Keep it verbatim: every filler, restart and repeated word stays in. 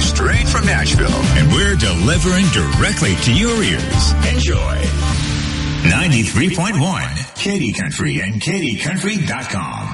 straight from Nashville. And we're delivering directly to your ears. Enjoy. ninety-three point one, Katy Country and Katy Country dot com.